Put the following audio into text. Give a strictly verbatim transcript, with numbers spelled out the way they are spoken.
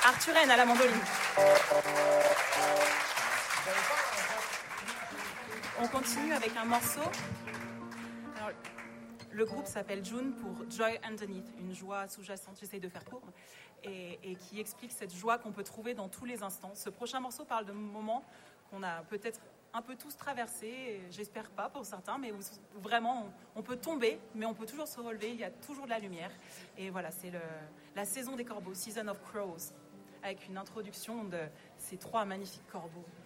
Arthur Henn à la mandoline. On continue avec un morceau. Alors, le groupe s'appelle June pour Joy Underneath, une joie sous-jacente, j'essaye de faire court, et, et qui explique cette joie qu'on peut trouver dans tous les instants. Ce prochain morceau parle de moments qu'on a peut-être un peu tous traversés, j'espère pas pour certains, mais où vraiment on, on peut tomber, mais on peut toujours se relever, il y a toujours de la lumière. Et voilà, c'est le, la saison des corbeaux, Season of Crows, avec une introduction de ces trois magnifiques corbeaux.